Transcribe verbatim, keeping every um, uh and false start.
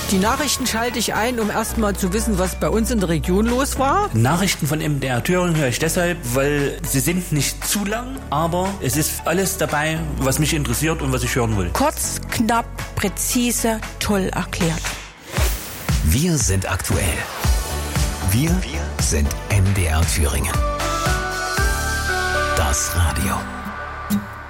Die Nachrichten schalte ich ein, um erst mal zu wissen, was bei uns in der Region los war. Nachrichten von M D R Thüringen höre ich deshalb, weil sie sind nicht zu lang, aber es ist alles dabei, was mich interessiert und was ich hören will. Kurz, knapp, präzise, toll erklärt. Wir sind aktuell. Wir sind M D R Thüringen. Das Radio.